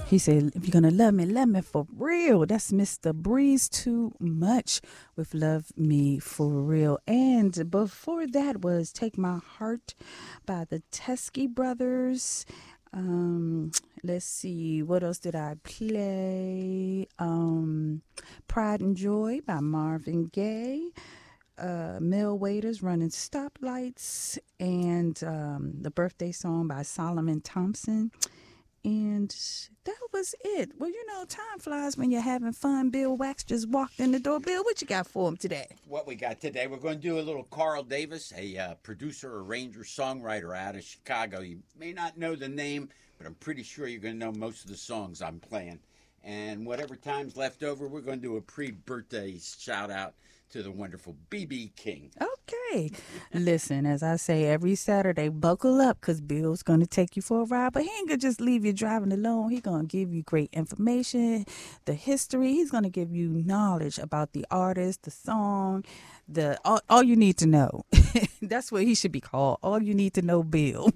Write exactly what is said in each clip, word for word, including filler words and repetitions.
He said, if you're going to love me, love me for real. That's Mister Breeze Too Much with Love Me For Real. And before that was Take My Heart by the Teskey Brothers. Um, let's see, what else did I play? Um, Pride and Joy by Marvin Gaye. Uh, Mel Waiters, Running Stoplights, and um, the birthday song by Solomon Thompson. And that was it. Well, you know, time flies when you're having fun. Bill Wax just walked in the door. Bill, what you got for him today? What we got today, we're going to do a little Carl Davis, a uh, producer, arranger, songwriter out of Chicago. You may not know the name, but I'm pretty sure you're going to know most of the songs I'm playing. And whatever time's left over, we're going to do a pre-birthday shout-out to the wonderful B B King. Okay. Listen, as I say every Saturday, buckle up because Bill's going to take you for a ride. But he ain't going to just leave you driving alone. He's going to give you great information, the history. He's going to give you knowledge about the artist, the song, the all, all you need to know. That's what he should be called. All you need to know, Bill.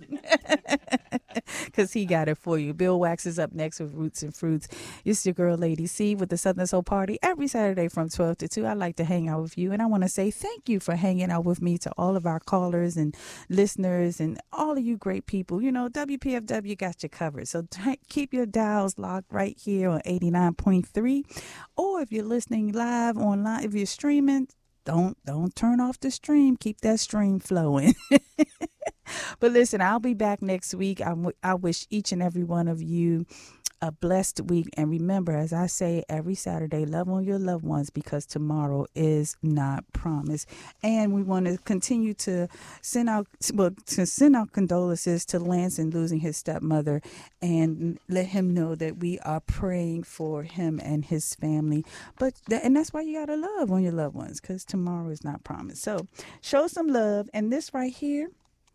Because he got it for you. Bill Wax is up next with Roots and Fruits. It's your girl, Lady C, with the Southern Soul Party every Saturday from twelve to two. I like to hang out with you. And I want to say thank you for hanging out with me, to all of our callers and listeners and all of you great people. You know, W P F W got you covered. So t- keep your dials locked right here on eighty-nine point three. Or if you're listening live online, if you're streaming, don't don't turn off the stream. Keep that stream flowing. But listen, I'll be back next week. I, w- I wish each and every one of you a blessed week. And remember, as I say every Saturday, love on your loved ones because tomorrow is not promised. And we want to continue to send out, well, to send out condolences to Lance in losing his stepmother, and let him know that we are praying for him and his family. But th- and that's why you gotta love on your loved ones, because tomorrow is not promised. So show some love. And this right here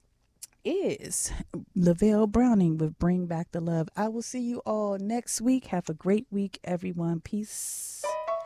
is Lavelle Browning with Bring Back the Love. I will see you all next week. Have a great week, everyone. Peace.